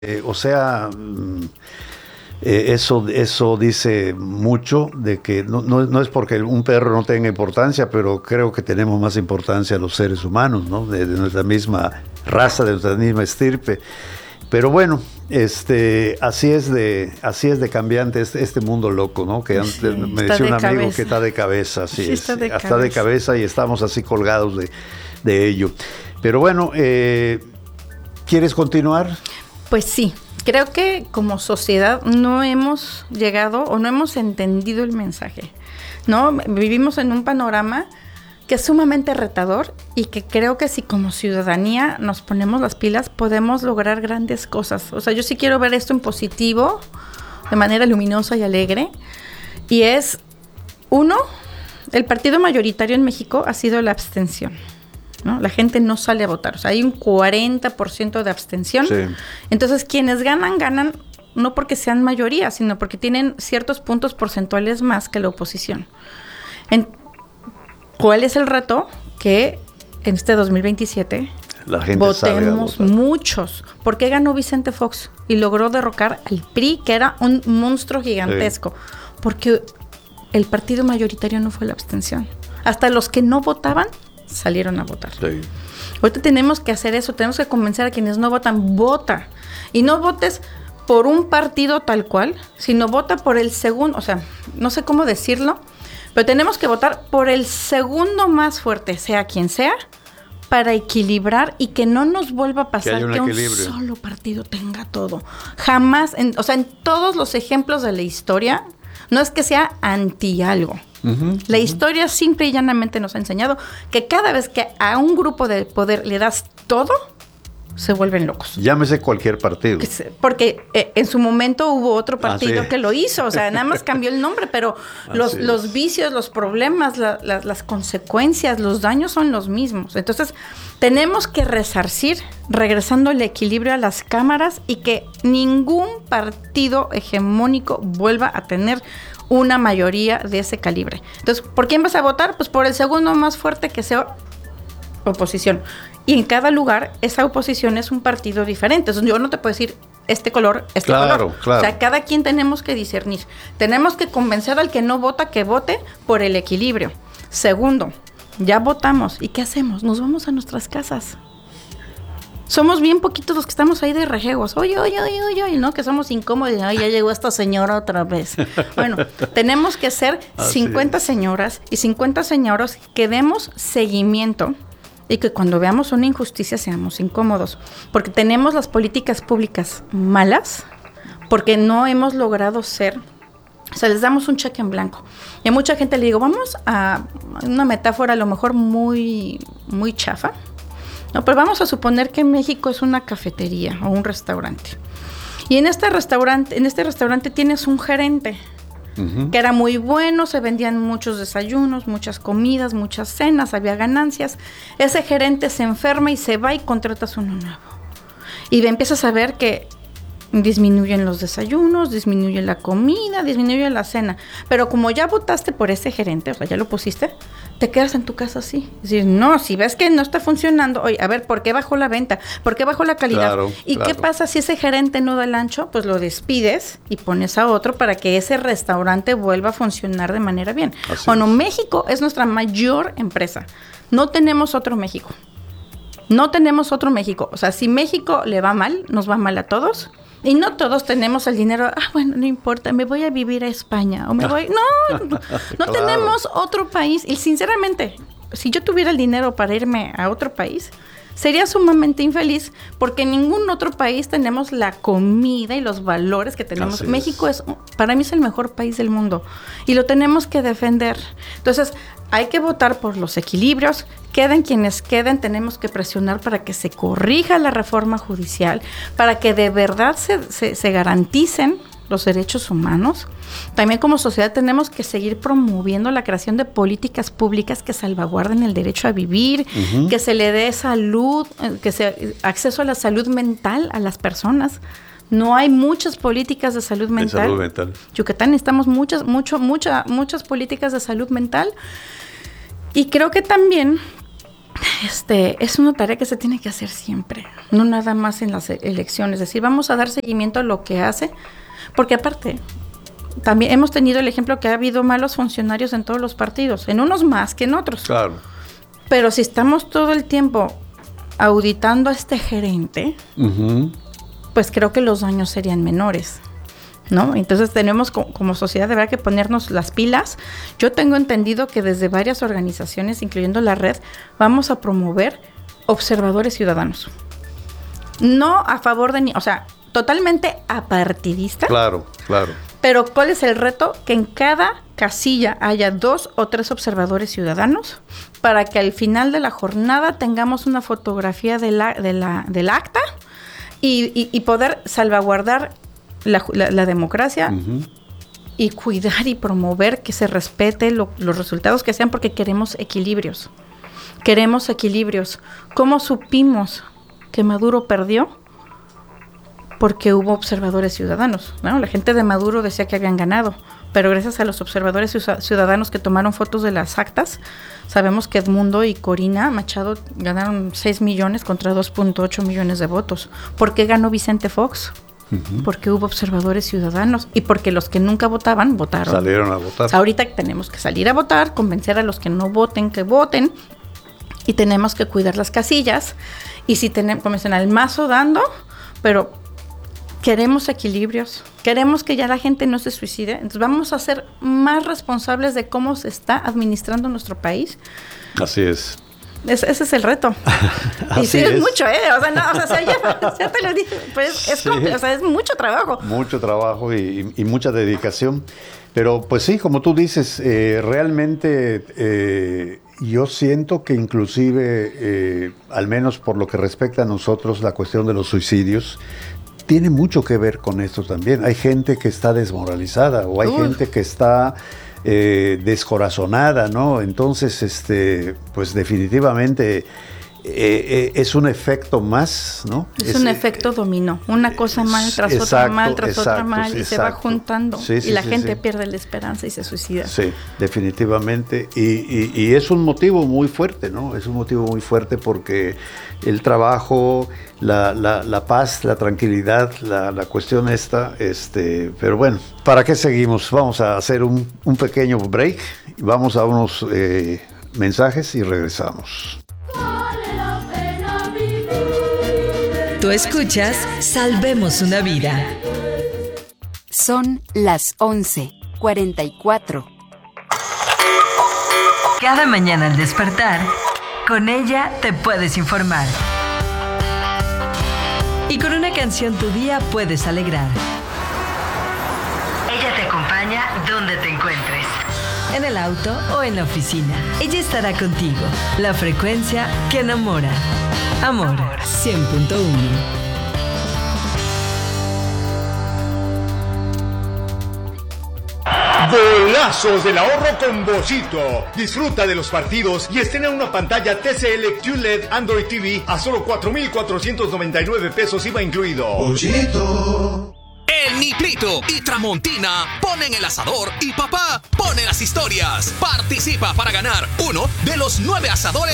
O sea, eso dice mucho de que no es porque un perro no tenga importancia, pero creo que tenemos más importancia los seres humanos, ¿no? De nuestra misma raza, de nuestra misma estirpe. Pero bueno, así es de cambiante este mundo loco, ¿no? Que antes me decía un amigo que está de cabeza, sí, está de cabeza y estamos así colgados de ello. Pero bueno, ¿quieres continuar? Pues sí, creo que como sociedad no hemos llegado o no hemos entendido el mensaje, ¿no? Vivimos en un panorama que es sumamente retador y que creo que si como ciudadanía nos ponemos las pilas podemos lograr grandes cosas. O sea, yo sí quiero ver esto en positivo, de manera luminosa y alegre. Y es, uno, el partido mayoritario en México ha sido la abstención, ¿no? La gente no sale a votar, o sea, hay un 40% de abstención. Sí. Entonces, quienes ganan no porque sean mayoría, sino porque tienen ciertos puntos porcentuales más que la oposición. ¿Cuál es el reto? Que en este 2027 la gente votemos muchos. ¿Por qué ganó Vicente Fox y logró derrocar al PRI, que era un monstruo gigantesco? Sí. Porque el partido mayoritario no fue la abstención. Hasta los que no votaban salieron a votar. Sí. Ahorita tenemos que hacer eso, tenemos que convencer a quienes no votan, vota. Y no votes por un partido tal cual, sino vota por el segundo, o sea, no sé cómo decirlo, pero tenemos que votar por el segundo más fuerte, sea quien sea, para equilibrar y que no nos vuelva a pasar que un solo partido tenga todo. Jamás, en todos los ejemplos de la historia, no es que sea anti algo. La historia simple y llanamente nos ha enseñado que cada vez que a un grupo de poder le das todo, se vuelven locos. Llámese cualquier partido. Porque en su momento hubo otro partido que lo hizo, o sea, nada más cambió el nombre, pero los vicios, los problemas, las consecuencias, los daños son los mismos. Entonces, tenemos que resarcir, regresando el equilibrio a las cámaras y que ningún partido hegemónico vuelva a tener una mayoría de ese calibre. Entonces, ¿por quién vas a votar? Pues por el segundo más fuerte que sea oposición. Y en cada lugar, esa oposición es un partido diferente. Entonces, yo no te puedo decir este color, color. Claro. O sea, cada quien tenemos que discernir. Tenemos que convencer al que no vota que vote por el equilibrio. Segundo, ya votamos. ¿Y qué hacemos? Nos vamos a nuestras casas. Somos bien poquitos los que estamos ahí de rejegos. Oye, ¿no? Que somos incómodos. Ay, ya llegó esta señora otra vez. Bueno, tenemos que ser 50 señoras y 50 señoros que demos seguimiento y que cuando veamos una injusticia seamos incómodos. Porque tenemos las políticas públicas malas, porque no hemos logrado ser... O sea, les damos un cheque en blanco. Y a mucha gente le digo, vamos a una metáfora a lo mejor muy, muy chafa. No, pero vamos a suponer que México es una cafetería o un restaurante. Y en este restaurante tienes un gerente que era muy bueno, se vendían muchos desayunos, muchas comidas, muchas cenas, había ganancias. Ese gerente se enferma y se va y contratas uno nuevo. Y empiezas a ver que disminuyen los desayunos, disminuye la comida, disminuye la cena. Pero como ya votaste por ese gerente, o sea, ya lo pusiste, te quedas en tu casa así. Es decir, no, si ves que no está funcionando, oye, a ver, ¿por qué bajó la venta? ¿Por qué bajó la calidad? ¿Y qué pasa si ese gerente no da el ancho? Pues lo despides y pones a otro para que ese restaurante vuelva a funcionar de manera bien. Bueno, México es nuestra mayor empresa. No tenemos otro México. No tenemos otro México. O sea, si México le va mal, nos va mal a todos. Y no todos tenemos el dinero, bueno, no importa, me voy a vivir a España o me voy... No claro. Tenemos otro país. Y sinceramente, si yo tuviera el dinero para irme a otro país, sería sumamente infeliz porque en ningún otro país tenemos la comida y los valores que tenemos. México para mí es el mejor país del mundo y lo tenemos que defender. Entonces, hay que votar por los equilibrios, queden quienes queden, tenemos que presionar para que se corrija la reforma judicial, para que de verdad se garanticen los derechos humanos. También como sociedad tenemos que seguir promoviendo la creación de políticas públicas que salvaguarden el derecho a vivir, que se le dé salud, acceso a la salud mental a las personas. No hay muchas políticas de salud mental. Yucatán necesitamos muchas políticas de salud mental. Y creo que también es una tarea que se tiene que hacer siempre, no nada más en las elecciones. Es decir, vamos a dar seguimiento a lo que hace, porque aparte, también hemos tenido el ejemplo que ha habido malos funcionarios en todos los partidos, en unos más que en otros. Claro. Pero si estamos todo el tiempo auditando a este gerente, pues creo que los daños serían menores, ¿no? Entonces tenemos como sociedad de verdad que ponernos las pilas. Yo tengo entendido que desde varias organizaciones, incluyendo la red, vamos a promover observadores ciudadanos. No a favor de totalmente apartidista. Claro. Pero ¿cuál es el reto? Que en cada casilla haya 2 o 3 observadores ciudadanos para que al final de la jornada tengamos una fotografía del acta y poder salvaguardar la democracia y cuidar y promover que se respete los resultados que sean, porque queremos equilibrios. ¿Cómo supimos que Maduro perdió? Porque hubo observadores ciudadanos, ¿no? La gente de Maduro decía que habían ganado, pero gracias a los observadores ciudadanos que tomaron fotos de las actas, sabemos que Edmundo y Corina Machado ganaron 6 millones contra 2.8 millones de votos. ¿Por qué ganó Vicente Fox? Porque hubo observadores ciudadanos y porque los que nunca votaban, votaron. Salieron a votar. Ahorita tenemos que salir a votar, convencer a los que no voten que voten, y tenemos que cuidar las casillas. Y si tenemos, como dicen, al mazo dando, pero queremos equilibrios, queremos que ya la gente no se suicide, entonces vamos a ser más responsables de cómo se está administrando nuestro país. Así es. Ese es el reto. Y sí, es mucho, ya te lo dije, pues es mucho trabajo. Mucho trabajo y mucha dedicación. Pero pues sí, como tú dices, realmente yo siento que inclusive, al menos por lo que respecta a nosotros, la cuestión de los suicidios tiene mucho que ver con esto también. Hay gente que está desmoralizada o hay gente que está descorazonada, ¿no? Entonces, pues definitivamente es un efecto más, ¿no? Es un efecto dominó, una cosa mal tras otra mal, tras otra mal, y se va juntando, y la gente pierde la esperanza y se suicida. Sí, definitivamente, y es un motivo muy fuerte, ¿no? Es un motivo muy fuerte porque el trabajo, la paz, la tranquilidad, la cuestión esta, pero bueno, ¿para qué seguimos? Vamos a hacer un pequeño break, vamos a unos mensajes y regresamos. Tú escuchas Salvemos una Vida. Son las 11:44. Cada mañana al despertar, con ella te puedes informar. Y con una canción tu día puedes alegrar. Ella te acompaña donde te encuentres. En el auto o en la oficina. Ella estará contigo. La frecuencia que enamora. Amor 100.1. Golazos del ahorro con Bollito. Disfruta de los partidos y estrena una pantalla TCL QLED Android TV a solo 4,499 pesos IVA incluido. Bollito. El Niplito y Tramontina ponen el asador y papá pone las historias. Participa para ganar uno de los 9 asadores